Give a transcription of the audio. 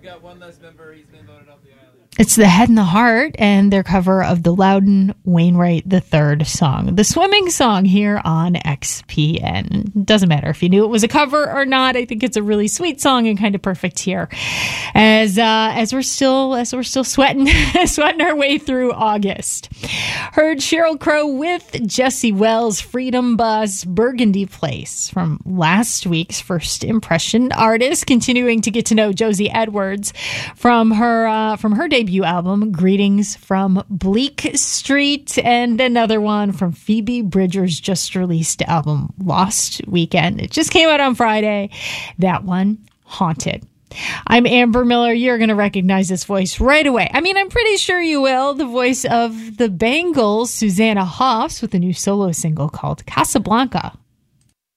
got one less member. He's been voted off the island. It's The Head and the Heart and their cover of the Loudon Wainwright III song, the swimming song here on XPN. Doesn't matter if you knew it was a cover or not. I think it's a really sweet song and kind of perfect here as we're still sweating our way through August. Heard Sheryl Crow with Jesse Wells' Freedom Bus, Burgundy Place from last week's First Impression artist. Continuing to get to know Josie Edwards from her debut album, Greetings from Bleak Street, and another one from Phoebe Bridgers' just released album, Lost Weekend. It just came out on Friday. That one, Haunted. I'm Amber Miller. You're going to recognize this voice right away. I mean, I'm pretty sure you will. The voice of the Bangles, Susanna Hoffs, with a new solo single called Casablanca.